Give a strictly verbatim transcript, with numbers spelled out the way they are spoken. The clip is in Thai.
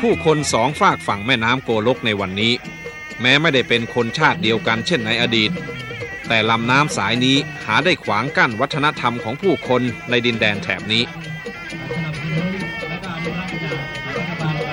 ผู้คนสองฝากฝั่งแม่น้ำโกลกในวันนี้แม้ไม่ได้เป็นคนชาติเดียวกันเช่นในอดีตแต่ลำน้ำสายนี้หาได้ขวางกั้นวัฒนธรรมของผู้คนในดินแดนแถบนี้